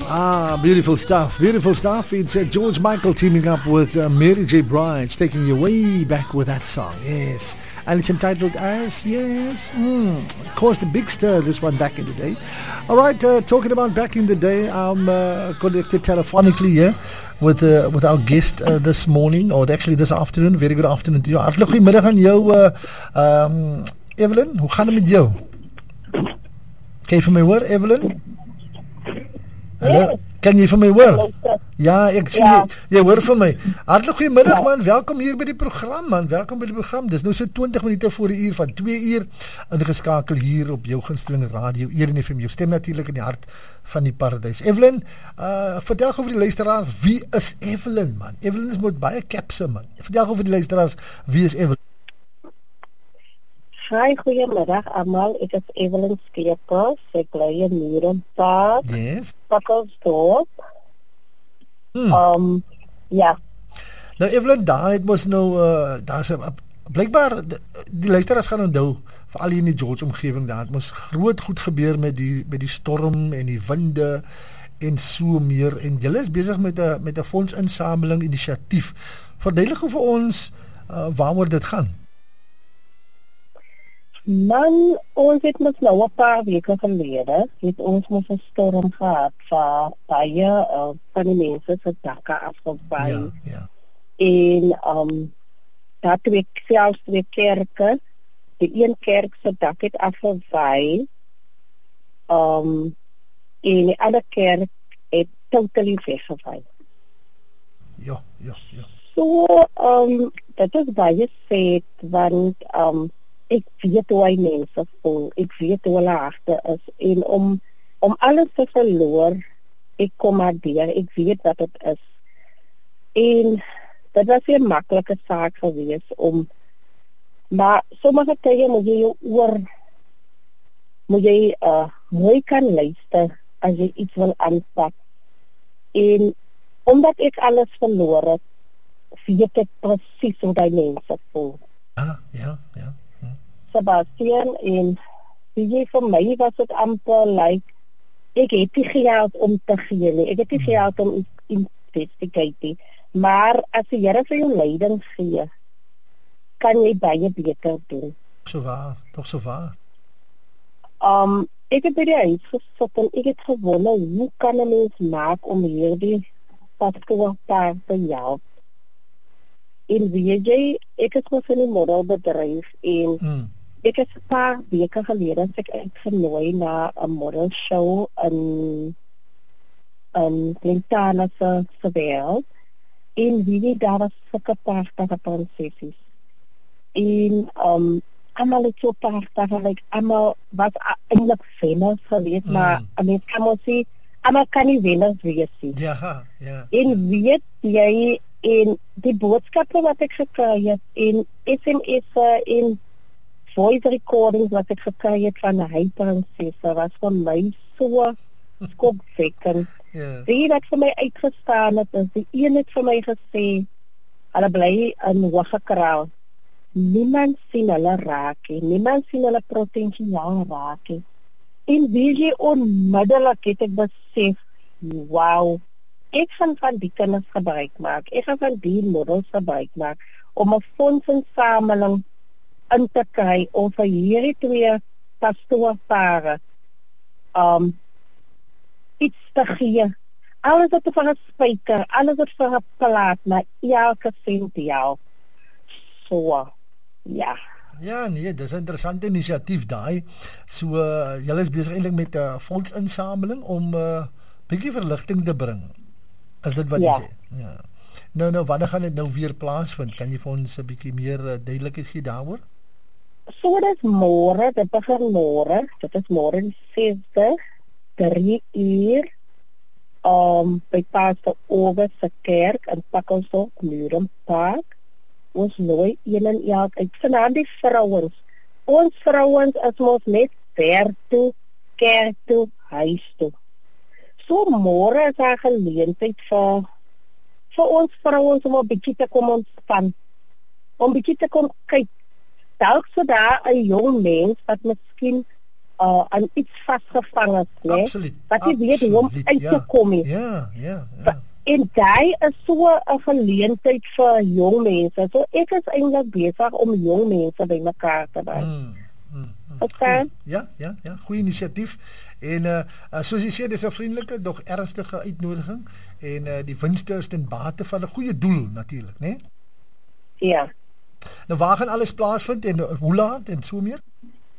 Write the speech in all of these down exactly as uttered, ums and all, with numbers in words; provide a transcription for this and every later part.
Ah, beautiful stuff, beautiful stuff. It's uh, George Michael teaming up with uh, Mary J. Blige, taking you way back with that song, yes. And it's entitled as, yes, mm, caused a big stir, this one, back in the day. All right, uh, talking about back in the day, I'm uh, connected telephonically here with uh, with our guest uh, this morning, or actually this afternoon. Very good afternoon to you. Hartelijk goedemiddag aan jou, uh, um, Evelyn. Hoe gaan het met jou? Kan je van mij horen, Evelyn? Hallo? Yes. Kan jy van my hoor? Ja, ek sien ja. jy, jy hoor van my. Hartlik goeiemiddag ja. man, welkom hier by die program man, welkom by die program. Dis nou so twintig minute voor die uur van twee uur ingeskakel hier op jou gunsteling radio, hier in F M, jou stem natuurlik in die hart van die paradys. Evelyn, uh, vertel gou vir die luisteraars, wie is Evelyn man? Evelyn is met baie capse man. Vertel gou vir die luisteraars, wie is Evelyn? Hi, goeiemiddag almal. Ek is Evelyn Skeepers. Ek bly in Murenpark. Yes. Pakkersdorp. Hmm. Um, ja. Nou Evelyn, daar het mos nou, uh, daar is uh, blijkbaar, die, die luisteraars gaan onthou, veral hier in die George omgewing, daar het mos groot goed gebeur met die, met die storm en die winde en so meer. En julle is bezig met een met 'n fondsinsameling inisiatief. Verduidelik vir ons uh, waaroor dit gaan. Man, ons het mos nou 'n paar weke gelede, het ons mos 'n storm gehad waar baie uh, van die mense se dakke afgewaai. Ja, ja. En um, daar twee, selfs twee kerke, die een kerk se dak het afgewaai, um, en die ander kerk het totally weggewaai. Ja, ja, ja. So, um, dat is baie sad, want um, ek weet hoe hy mense voel, ek weet hoe hulle harte is, en om, om alles te verloor, ek kom maar deur, ek weet wat het is. En dit was een makkelijke zaak geweest om, maar sommige tye moet jy jou oor, moet jy uh, mooi kan luister as jy iets wil aanpak. En omdat ek alles verloor het, weet ek precies hoe die mense voel. Ah, ja, ja. Sebastian, en wie vir my was het amper like, ek het nie geld om te gee nie, ek het nie geld om investigate, maar as die Here vir jou leiding gee, kan jy baie beter doen. So waar, toch so waar. Um, ek het by die huis gesit en ek het gewonde, hoe kan een mens maak om hierdie pastoorpaar te help? En weet jy, ek is mos in die modelbedryf en mm. ek is 'n paar weke gelede ek uitgenooi na 'n model show in in Clinton se Seville. En wie daar was sulke pragtige prinsessies. En um, allemaal het so prachtig, like, allemaal was eindelijk Venus geweest, mm. maar I mean, kan ons sê, allemaal kan nie Venus wees nie. Ja, ja. En weet jy, en die boodskappe wat ek gekry het, en S M S'e, en voice recordings wat ek gekry het van hy prinsesse, was vir my so skokwekkend. Yeah. Die wat vir my uitgestaan het, is die een het vir my gesê, hulle bly in Hooggekraal. Niemand sien hulle raak, niemand sien hulle potensiaal raak. En weet jy, onmiddellik het ek besef, wauw, ek gaan van die kinders gebruik maak, ek gaan van die models gebruik maak, om 'n fondsinsameling in te kry, om vir hierdie twee pastoorpare um, iets te gee. Alles wat vir 'n spyker, alles wat vir 'n plaat, maar elke cent jou. So, ja. Ja, nee, dis 'n interessante inisiatief daai. So, uh, julle is besig eintlik met 'n uh, fondsinsameling om 'n uh, bietjie verligting te bring. Is dit wat ja. jy sê? Ja. Nou, nou, wanneer gaan dit nou weer plaasvind? Kan jy vir ons 'n bietjie meer uh, duidelikheid gee daaroor? So, dit is môre, dit begin môre, dit is môre die sesde, drie uur, um, by Pastor Owe se kerk in Pakkersdorp, Murenpark. Ons nooi een en elk uit, vanaand die vrouens. Ons vrouens is mos net ver toe, kerk toe, huis toe. So môre is daar geleentheid vir, vir ons vrouens om 'n bietjie te kom ontspan, om bietjie te kom kyk. Dalk so daar 'n jong mens wat miskien uh, aan iets vasgevang is, né? Absoluut. Wat jy weet hoe om uit te kom nie. Ja, ja, ja. En daai is so 'n geleentheid vir jong mense. So ek is eintlik besig om jong mense bymekaar te bring. Mm, mm, mm. Okay. Ja, ja, ja, goeie inisiatief. En uh, uh soos jy sê, dis 'n vriendelike, dog ernstige uitnodiging en uh, die winste is ten bate van 'n goeie doel natuurlik, né? Ja. Nou waar gaan alles plaasvind en uh, hoe laat en so meer?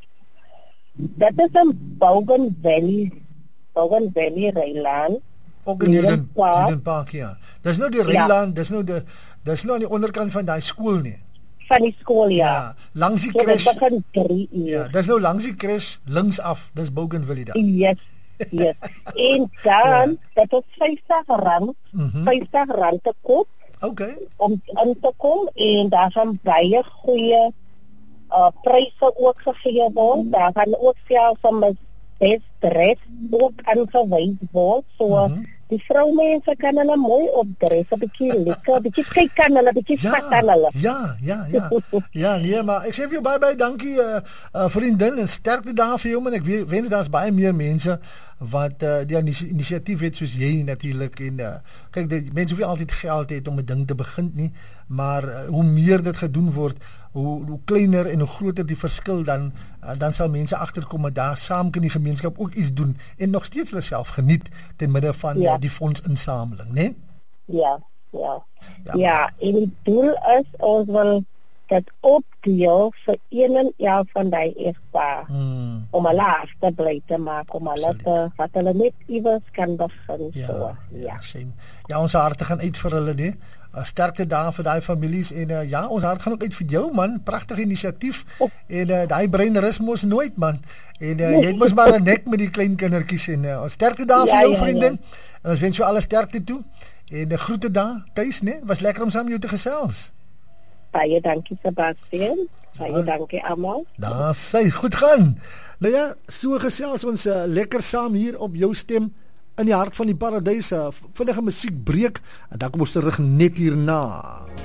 Dat is in Bogan Valley, Bogan Valley Reiland. Ook in Eden Park. Park, ja. Dis nou die Reiland, ja. dis nou die dis nou aan die onderkant van daai skool nie. Van die skool, ja. Ja, langs die so crash. Dit begin drie uur. Ja, dis nou langs die crash links af. Dis Bougainville daar. Yes. Yes. En dan, ja. dat is vyftig rand, mm-hmm. vyftig rand te koop. Okay. Om in te kom en daar gaan baie goeie uh pryse ook gegee word. Daar gaan ook selfs om best dress ook aangewys word. So mm-hmm. die vroumense kan hulle mooi opdress, 'n bietjie lekker, 'n bietjie kyk aan hulle, 'n bietjie ja, skat aan hulle. Ja, ja, ja. Ja, nee, maar ek sê vir jou baie baie dankie uh, uh vriendin en sterkte daar vir jou man. Ek wens daar's baie meer mense wat uh, die inisiatief het soos jy natuurlik en uh, kyk die mense hoef nie altyd geld het om 'n ding te begin nie, maar uh, hoe meer dit gedoen word, hoe hoe kleiner en hoe groter die verskil dan uh, dan sal mense agterkom dat daar saam kan die gemeenskap ook iets doen en nog steeds hulle self geniet ten midde van ja. uh, die fondsinsameling, né? Ja, ja. Ja, ja, en die doel is ons wil dat opdeel vir een en elk van die egpaar hmm. om hulle af te bly te maak, om hulle te, wat hulle net iewers kan begin. Ja, so, ja. Ja, ja, ons harte gaan uit vir hulle, nee. Uh, sterkte daar vir daai families en uh, ja, ons hart gaan ook uit vir jou man, pragtige inisiatief oh. en uh, daai brein rus mos nooit man. En uh, jy het mos maar 'n nek met die klein kindertjies en uh, ons sterkte daar ja, vir jou ja, vriendin. Ja. En ons wens jou alle sterkte toe. En 'n uh, groete daar tuis, né? Was lekker om saam met jou te gesels. Baie dankie Sebastian. Baie ja. dankie almal. Daar sê goed gaan. Nou ja, so gesels ons uh, lekker saam hier op jou stem in die hart van die paradys. Uh, vinnige musiek breek en dan kom ons terug net hierna.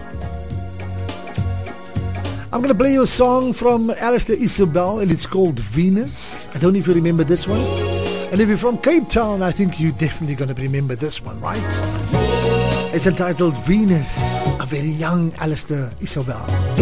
I'm going to play you a song from Alistair Isabel and it's called Venus. I don't know if you remember this one. And if you're from Cape Town, I think you're definitely going to remember this one, right? It's entitled Venus, a very young Alistair Isabel.